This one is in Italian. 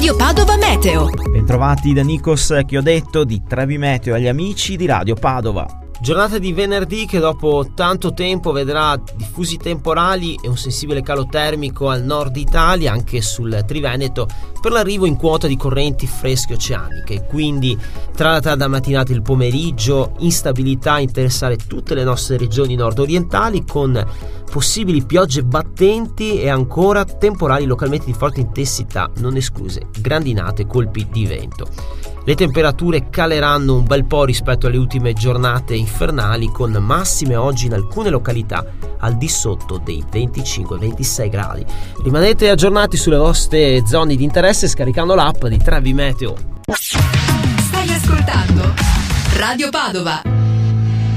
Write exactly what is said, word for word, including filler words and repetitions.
Radio Padova Meteo. Bentrovati da Nikos che ho detto di Trevi Meteo agli amici di Radio Padova. Giornata di venerdì che dopo tanto tempo vedrà diffusi temporali e un sensibile calo termico al nord Italia, anche sul Triveneto, per l'arrivo in quota di correnti fresche oceaniche. Quindi tra la tarda mattinata e il pomeriggio instabilità a interessare tutte le nostre regioni nord-orientali, con possibili piogge battenti e ancora temporali localmente di forte intensità, non escluse grandinate e colpi di vento. Le temperature caleranno un bel po' rispetto alle ultime giornate infernali, con massime oggi in alcune località al di sotto dei venticinque ventisei gradi. Rimanete aggiornati sulle vostre zone di interesse scaricando l'app di Trevi Meteo. Stai ascoltando Radio Padova.